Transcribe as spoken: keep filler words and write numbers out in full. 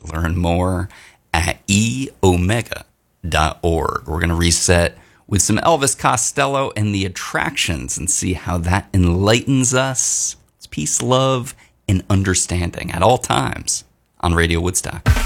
Learn more at e omega dot org. We're going to reset with some Elvis Costello and the Attractions and see how that enlightens us. It's peace, love, and understanding at all times on Radio Woodstock.